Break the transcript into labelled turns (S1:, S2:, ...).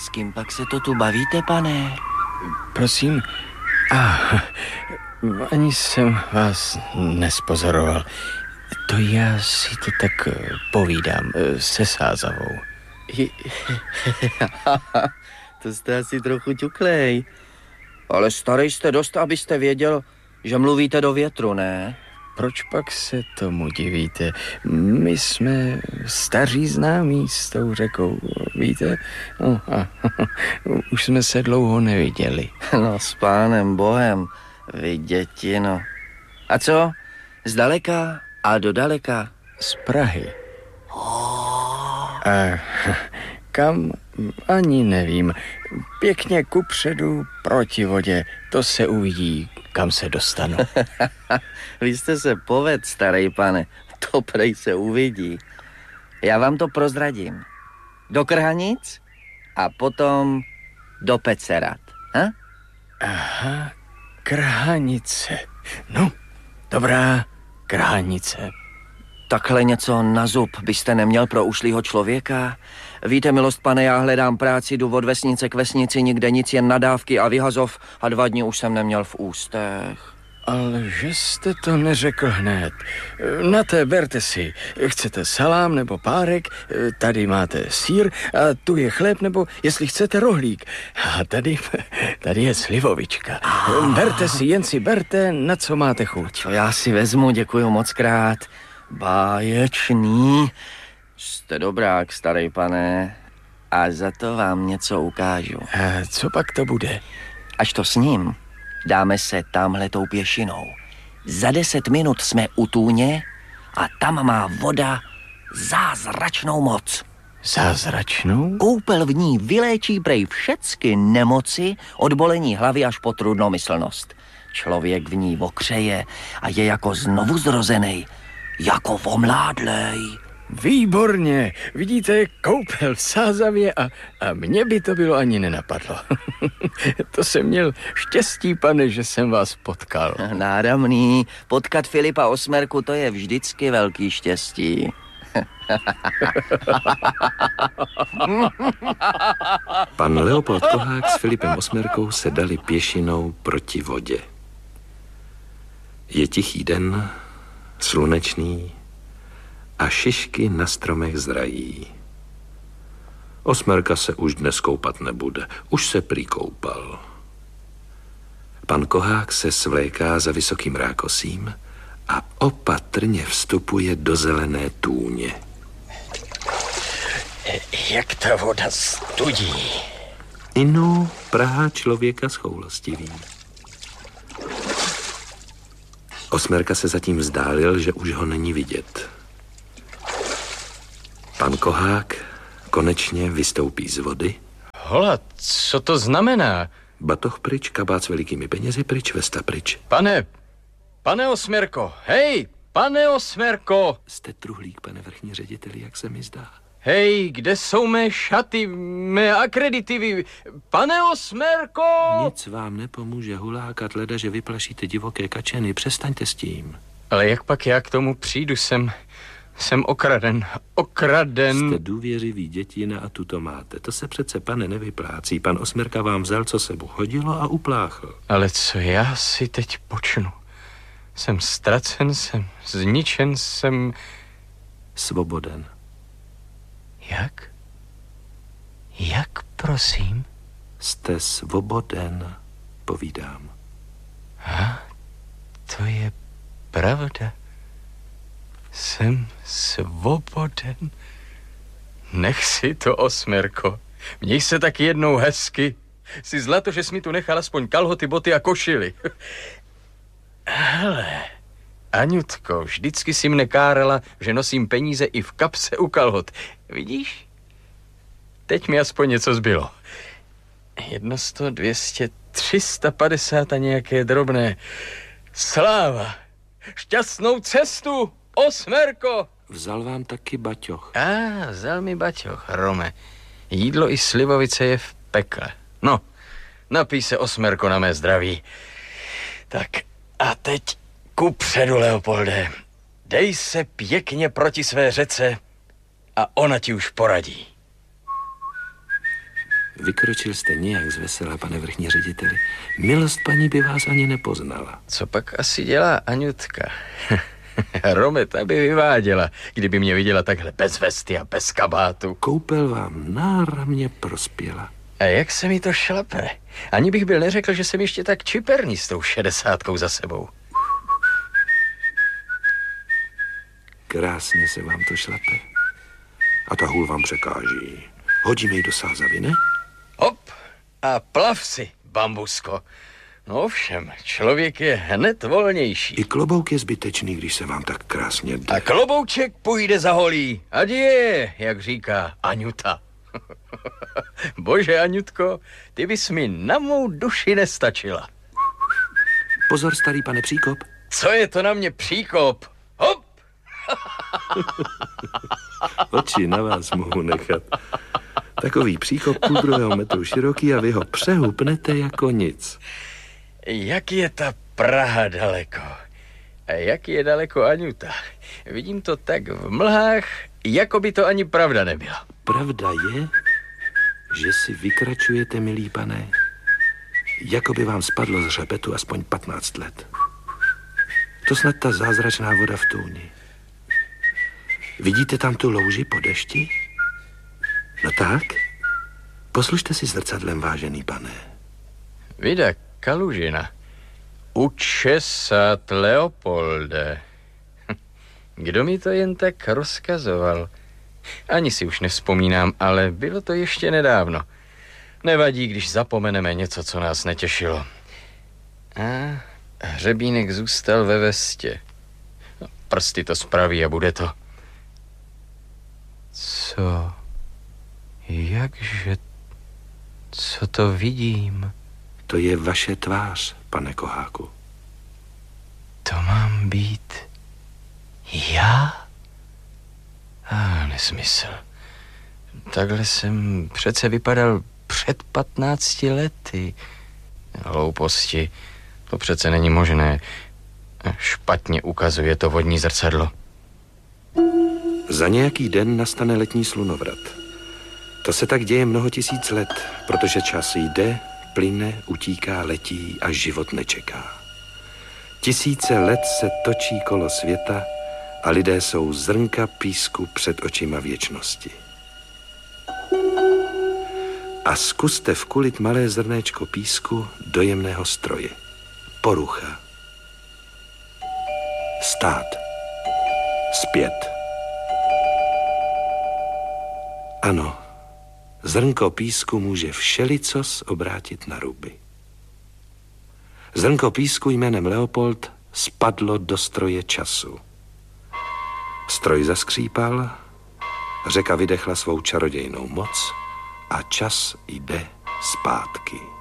S1: S kým pak se to tu bavíte, pane?
S2: Prosím? Ani jsem vás nespozoroval. To já si to tak povídám se Sázavou.
S1: To jste asi trochu ťuklej. Ale starý jste dost, abyste věděl, že mluvíte do větru, ne?
S2: Proč pak se tomu divíte? My jsme staří známí s tou řekou, víte? Už jsme se dlouho neviděli.
S1: No, s pánem Bohem, vy dětino. A co? Zdaleka a dodaleka?
S2: Z Prahy. Kam? Ani nevím. Pěkně kupředu, proti vodě. To se uvidí, kam se dostanu.
S1: Vy jste se povedl, starý pane. To prej se uvidí. Já vám to prozradím. Do Krhanic a potom do Pecerat. Ha?
S2: Aha, Krhanice. No, dobrá, Krhanice.
S1: Takhle něco na zub byste neměl pro ušlýho člověka? Víte, milost pane, já hledám práci, jdu od vesnice k vesnici, nikde nic, jen nadávky a vyhazov a 2 dny už jsem neměl v ústech.
S2: Ale že jste to neřekl hned. Na té berte si. Chcete salám nebo párek, tady máte sýr a tu je chléb nebo, jestli chcete, rohlík. A tady je slivovička. Berte si, jen si berte, na co máte chuť.
S1: To já si vezmu, děkuju mockrát. Báječný. Jste dobrák, starý pane. A za to vám něco ukážu.
S2: A co pak to bude?
S1: Až to s ním, dáme se tamhletou pěšinou. Za 10 minut jsme u tůně a tam má voda zázračnou moc.
S2: Zázračnou?
S1: Koupel v ní vyléčí prej všecky nemoci, od bolení hlavy až po trudnomyslnost. Člověk v ní okřeje a je jako znovu zrozenej, jako omládlej.
S2: Výborně, vidíte, koupel v Sázavě a mně by to bylo ani nenapadlo. To jsem měl štěstí, pane, že jsem vás potkal.
S1: Náramný, potkat Filipa Osmerku, to je vždycky velký štěstí.
S3: Pan Leopold Kohák s Filipem Osmerkou se dali pěšinou proti vodě. Je tichý den, slunečný, a šišky na stromech zrají. Osmerka se už dnes koupat nebude, už se prý koupal. Pan Kohák se svléká za vysokým rákosím a opatrně vstupuje do zelené tůně.
S2: Jak ta voda studí.
S3: Inu Praha člověka schoulostivý. Osmerka se zatím vzdálil, že už ho není vidět. Pan Kohák konečně vystoupí z vody.
S2: Hola, co to znamená?
S3: Batoh pryč, kabát s velikými penězi pryč, vesta pryč.
S2: Pane Osmerko, hej, pane Osmerko.
S3: Jste truhlík, pane vrchní řediteli, jak se mi zdá.
S2: Hej, kde jsou mé šaty, mé akreditivy? Pane Osmerko!
S3: Nic vám nepomůže hulákat, leda, že vyplašíte divoké kačeny. Přestaňte s tím.
S2: Ale jak pak já k tomu přijdu? Jsem okraden.
S3: Jste důvěřivý dětina a tu to máte. To se přece, pane, nevyplácí. Pan Osmerka vám vzal, co se mu hodilo a upláchl.
S2: Ale co já si teď počnu? Jsem ztracen, jsem zničen, jsem...
S3: Svoboden.
S2: Jak? Jak, prosím?
S3: Jste svoboden, povídám.
S2: To je pravda. Jsem svoboden. Nech si to, Osmerko. Měj se tak jednou hezky. Jsi zlato, že jsi mi tu nechal aspoň kalhoty, boty a košily. Hele, Aňutko, vždycky si mne kárala, že nosím peníze i v kapse u kalhot. Vidíš? Teď mi aspoň něco zbylo. 100, 200, 350 a nějaké drobné. Sláva! Šťastnou cestu, Osmerko!
S3: Vzal vám taky baťoch.
S2: Vzal mi baťoch, Rome. Jídlo i slivovice je v pekle. No, napij se, Osmerko, na mé zdraví. Tak a teď kupředu, Leopolde. Dej se pěkně proti své řece a ona ti už poradí.
S3: Vykročil jste nějak zvesela, pane vrchní řediteli. Milost paní by vás ani nepoznala.
S2: Co pak asi dělá Aňutka? Rometa by vyváděla, kdyby mě viděla takhle bez vesty a bez kabátu.
S3: Koupel vám náramně prospěla.
S2: A jak se mi to šlape? Ani bych byl neřekl, že jsem ještě tak čiperný s tou 60 za sebou.
S3: Krásně se vám to šlape. A ta hůl vám překáží. Hodíme ji do sázavy, ne?
S2: Hop a plav si, bambusko. No ovšem, člověk je hned volnější.
S3: I klobouk je zbytečný, když se vám tak krásně jde.
S2: A klobouček půjde za holí. Ať je, jak říká Aňuta. Bože, Aňutko, ty bys mi na mou duši nestačila.
S3: Pozor, starý pane Příkop.
S2: Co je to na mě příkop? Hop!
S3: Oči na vás mohu nechat. Takový příkop 1,5 metru široký a vy ho přehupnete jako nic.
S2: Jak je ta Praha daleko? A jak je daleko Aňuta? Vidím to tak v mlhách, jako by to ani pravda nebyla.
S3: Pravda je, že si vykračujete, milý pane, jako by vám spadlo z hřebetu aspoň 15 let. To snad ta zázračná voda v tůni. Vidíte tam tu louži po dešti? No tak, poslušte si zrcadlem, vážený pane.
S2: Vida Kalužina. Učesat Leopolde. Kdo mi to jen tak rozkazoval? Ani si už nevzpomínám, ale bylo to ještě nedávno. Nevadí, když zapomeneme něco, co nás netěšilo. A hřebínek zůstal ve vestě. Prsty to spraví a bude to. Co? Jakže? Co to vidím?
S3: To je vaše tvář, pane Koháku.
S2: To mám být já? Nesmysl. Takhle jsem přece vypadal před 15 lety. Hlouposti. To přece není možné. Špatně ukazuje to vodní zrcadlo.
S3: Za nějaký den nastane letní slunovrat. To se tak děje mnoho tisíc let, protože čas jde, plyne, utíká, letí a život nečeká. Tisíce let se točí kolo světa a lidé jsou zrnka písku před očima věčnosti. A zkuste vkulit malé zrnéčko písku do jemného stroje. Porucha. Stát. Zpět. Ano, zrnko písku může všelicos obrátit na ruby. Zrnko písku jménem Leopold spadlo do stroje času. Stroj zaskřípal, řeka vydechla svou čarodějnou moc a čas jde zpátky.